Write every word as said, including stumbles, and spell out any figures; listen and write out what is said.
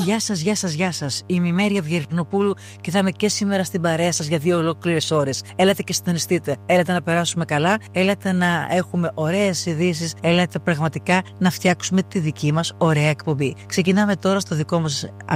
Γεια σας, γεια σας, γεια σας. Είμαι η Μέρια Βιερνοπούλου και θα είμαι και σήμερα στην παρέα σας για δύο ολόκληρες ώρες. Έλατε και συντονιστείτε. Έλατε να περάσουμε καλά. Έλατε να έχουμε ωραίες ειδήσεις. Έλατε πραγματικά να φτιάξουμε τη δική μας ωραία εκπομπή. Ξεκινάμε τώρα στο δικό μας